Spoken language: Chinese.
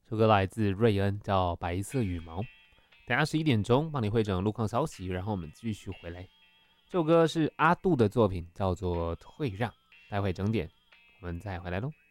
这首歌来自瑞恩，叫《白色羽毛》。等下11点钟帮你汇整路况消息，然后我们继续回来。这首歌是阿杜的作品，叫做《退让》。待会整点我们再回来喽。